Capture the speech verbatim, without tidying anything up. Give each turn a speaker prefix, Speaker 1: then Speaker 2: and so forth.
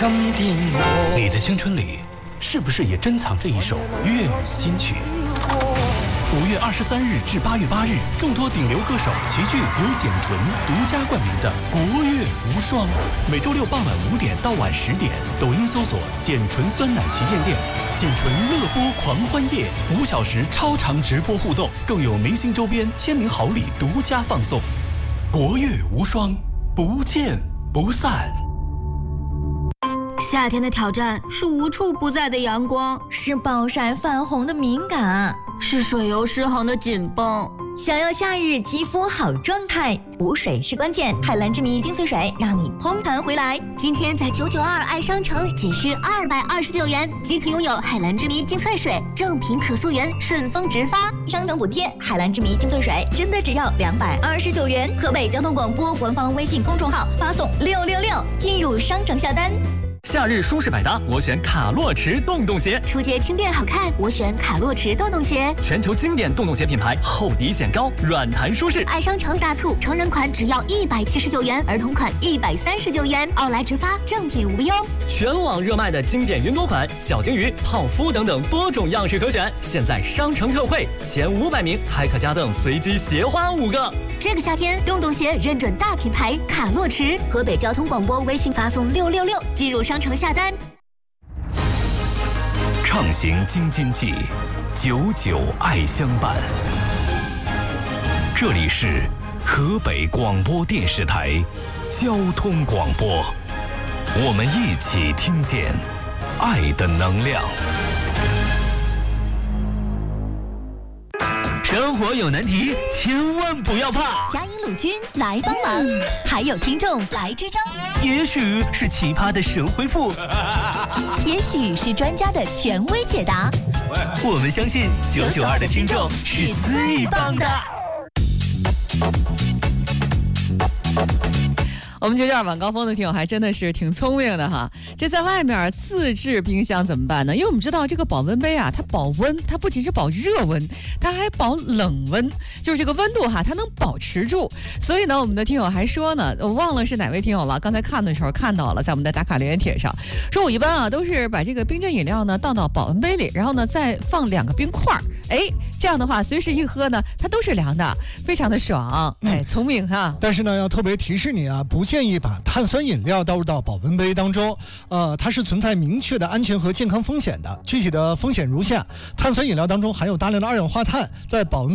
Speaker 1: 你的青春里是不是也珍藏着一首粤语金曲？五月二十三日至八月八日，众多顶流歌手齐聚由简纯独家冠名的国乐无双。每周六傍晚五点到晚十点，抖音搜索“简纯酸奶旗舰店”，简纯乐播狂欢夜，五小时超长直播互动，更有明星周边签名好礼独家放送。国乐无双，不见不散。
Speaker 2: 夏天的挑战是无处不在的阳光，
Speaker 3: 是暴晒泛红的敏感，
Speaker 2: 是水油失衡的紧绷。
Speaker 3: 想要夏日肌肤好状态，补水是关键。海蓝之谜精粹水让你烘弹回来。
Speaker 2: 今天在九九二爱商城仅需二百二十九元即可拥有海蓝之谜精粹水，正品可溯源，顺丰直发，
Speaker 3: 商城补贴。海蓝之谜精粹水真的只要两百二十九元。河北交通广播官方微信公众号发送六六六进入商城下单。
Speaker 4: 夏日舒适百搭，我选卡洛驰洞洞鞋。
Speaker 2: 出街轻便好看，我选卡洛驰洞洞鞋。
Speaker 4: 全球经典洞洞鞋品牌，厚底显高，软弹舒适。
Speaker 2: 爱商城大促，成人款只要一百七十九元，儿童款一百三十九元，奥莱直发，正品无忧。
Speaker 4: 全网热卖的经典云朵款、小金鱼、泡芙等等多种样式可选，现在商城特惠，前五百名还可加赠随机鞋花五个。
Speaker 2: 这个夏天，洞洞鞋认准大品牌卡洛驰。河北交通广播微信发送六六六进入商城下单。
Speaker 1: 畅行京津冀，久久爱相伴。这里是河北广播电视台交通广播，我们一起听见爱的能量。
Speaker 4: 生活有难题，千万不要怕。
Speaker 3: 嘉银鲁军来帮忙，嗯、还有听众来支招。
Speaker 4: 也许是奇葩的神回复，
Speaker 3: 也许是专家的权威解答。
Speaker 4: 我们相信九九二的听众是最棒的。
Speaker 5: 我们九九二晚高峰的听友还真的是挺聪明的哈，这在外面自制冰箱怎么办呢？因为我们知道这个保温杯啊，它保温，它不仅是保热温，它还保冷温，就是这个温度哈，它能保持住。所以呢，我们的听友还说呢，我忘了是哪位听友了，刚才看的时候看到了，在我们的打卡留言帖上，说我一般啊都是把这个冰镇饮料呢倒到保温杯里，然后呢再放两个冰块，哎，这样的话随时一喝呢，它都是凉的，非常的爽。哎，聪明哈。
Speaker 6: 但是呢，要特别提示你啊，不建议把碳酸饮料倒入到保温杯当中，呃，它是存在明确的安全和健康风险的。具体的风险如下：碳酸饮料当中含有大量的二氧化碳，在保温